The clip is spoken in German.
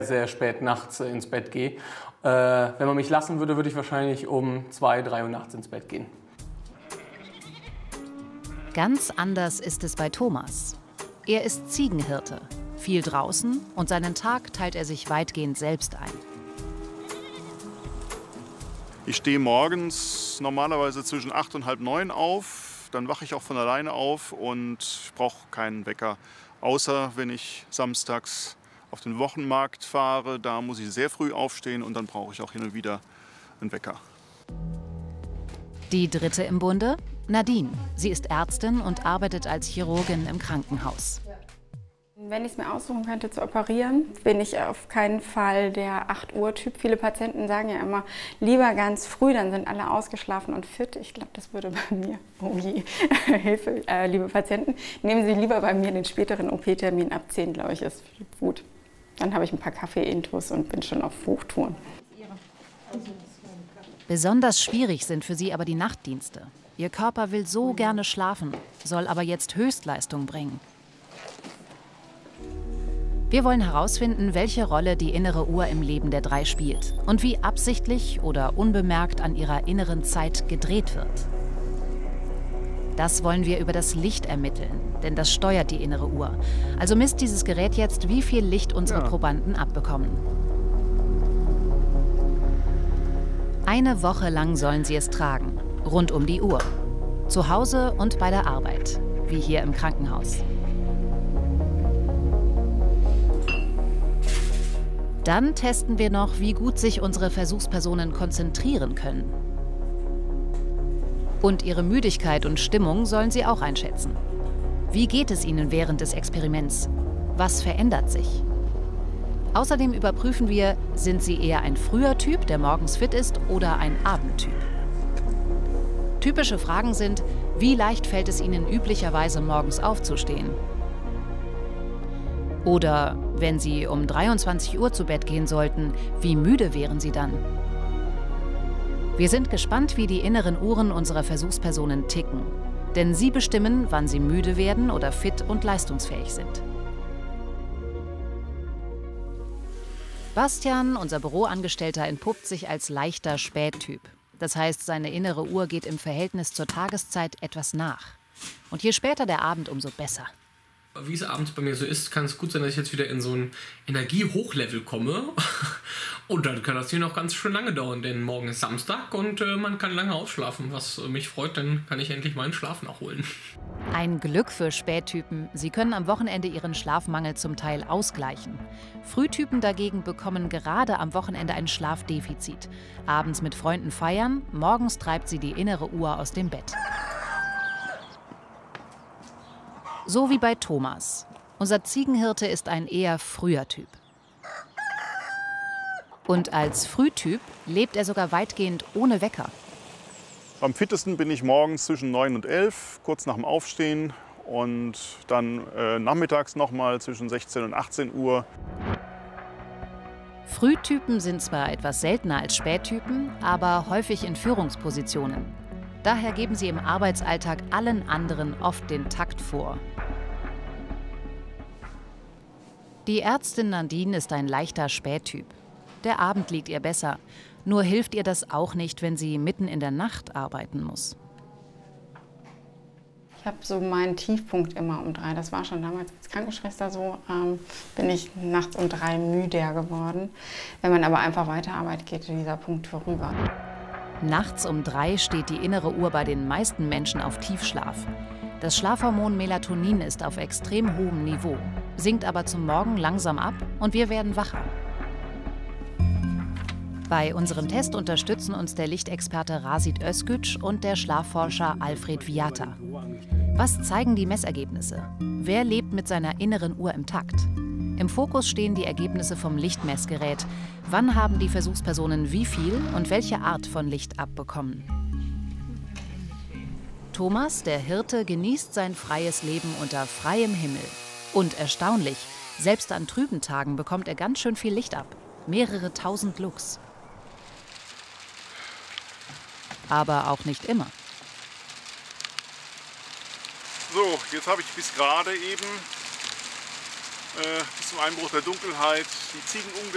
sehr spät nachts ins Bett gehe. Wenn man mich lassen würde, würde ich wahrscheinlich um 2, 3 Uhr nachts ins Bett gehen. Ganz anders ist es bei Thomas. Er ist Ziegenhirte, viel draußen und seinen Tag teilt er sich weitgehend selbst ein. Ich stehe morgens normalerweise zwischen 8 und halb 9 auf. Dann wache ich auch von alleine auf und ich brauche keinen Wecker. Außer wenn ich samstags auf den Wochenmarkt fahre, da muss ich sehr früh aufstehen und dann brauche ich auch hin und wieder einen Wecker. Die dritte im Bunde? Nadine. Sie ist Ärztin und arbeitet als Chirurgin im Krankenhaus. Wenn ich es mir aussuchen könnte zu operieren, bin ich auf keinen Fall der 8-Uhr-Typ. Viele Patienten sagen ja immer, lieber ganz früh, dann sind alle ausgeschlafen und fit. Ich glaube, das würde bei mir, oh je, Hilfe, liebe Patienten, nehmen Sie lieber bei mir den späteren OP-Termin ab 10, glaube ich, ist gut. Dann habe ich ein paar Kaffee-Intus und bin schon auf Hochtouren. Besonders schwierig sind für sie aber die Nachtdienste. Ihr Körper will so gerne schlafen, soll aber jetzt Höchstleistung bringen. Wir wollen herausfinden, welche Rolle die innere Uhr im Leben der drei spielt und wie absichtlich oder unbemerkt an ihrer inneren Zeit gedreht wird. Das wollen wir über das Licht ermitteln, denn das steuert die innere Uhr. Also misst dieses Gerät jetzt, wie viel Licht unsere Probanden abbekommen. Eine Woche lang sollen sie es tragen, rund um die Uhr. Zu Hause und bei der Arbeit, wie hier im Krankenhaus. Dann testen wir noch, wie gut sich unsere Versuchspersonen konzentrieren können. Und ihre Müdigkeit und Stimmung sollen sie auch einschätzen. Wie geht es ihnen während des Experiments? Was verändert sich? Außerdem überprüfen wir, sind sie eher ein früher Typ, der morgens fit ist, oder ein Abendtyp. Typische Fragen sind, wie leicht fällt es ihnen üblicherweise morgens aufzustehen? Oder, wenn sie um 23 Uhr zu Bett gehen sollten, wie müde wären sie dann? Wir sind gespannt, wie die inneren Uhren unserer Versuchspersonen ticken. Denn sie bestimmen, wann sie müde werden oder fit und leistungsfähig sind. Bastian, unser Büroangestellter, entpuppt sich als leichter Spättyp. Das heißt, seine innere Uhr geht im Verhältnis zur Tageszeit etwas nach. Und je später der Abend, umso besser. Wie es abends bei mir so ist, kann es gut sein, dass ich jetzt wieder in so ein Energie-Hochlevel komme. Und dann kann das hier noch ganz schön lange dauern, denn morgen ist Samstag und man kann lange ausschlafen, was mich freut, dann kann ich endlich meinen Schlaf nachholen. Ein Glück für Spättypen. Sie können am Wochenende ihren Schlafmangel zum Teil ausgleichen. Frühtypen dagegen bekommen gerade am Wochenende ein Schlafdefizit. Abends mit Freunden feiern, morgens treibt sie die innere Uhr aus dem Bett. So wie bei Thomas. Unser Ziegenhirte ist ein eher früher Typ. Und als Frühtyp lebt er sogar weitgehend ohne Wecker. Am fittesten bin ich morgens zwischen 9 und 11, kurz nach dem Aufstehen. Und dann nachmittags nochmal zwischen 16 und 18 Uhr. Frühtypen sind zwar etwas seltener als Spättypen, aber häufig in Führungspositionen. Daher geben sie im Arbeitsalltag allen anderen oft den Takt vor. Die Ärztin Nadine ist ein leichter Spättyp. Der Abend liegt ihr besser. Nur hilft ihr das auch nicht, wenn sie mitten in der Nacht arbeiten muss. Ich habe so meinen Tiefpunkt immer um 3. Das war schon damals als Krankenschwester so. Bin ich nachts um 3 müder geworden. Wenn man aber einfach weiterarbeitet, geht dieser Punkt vorüber. Nachts um 3 steht die innere Uhr bei den meisten Menschen auf Tiefschlaf. Das Schlafhormon Melatonin ist auf extrem hohem Niveau, sinkt aber zum Morgen langsam ab und wir werden wacher. Bei unserem Test unterstützen uns der Lichtexperte Rasit Özgüc und der Schlafforscher Alfred Viata. Was zeigen die Messergebnisse? Wer lebt mit seiner inneren Uhr im Takt? Im Fokus stehen die Ergebnisse vom Lichtmessgerät. Wann haben die Versuchspersonen wie viel und welche Art von Licht abbekommen? Thomas, der Hirte, genießt sein freies Leben unter freiem Himmel. Und erstaunlich, selbst an trüben Tagen bekommt er ganz schön viel Licht ab. Mehrere tausend Lux. Aber auch nicht immer. So, jetzt habe ich bis gerade eben, bis zum Einbruch der Dunkelheit, die Ziegen umgesetzt.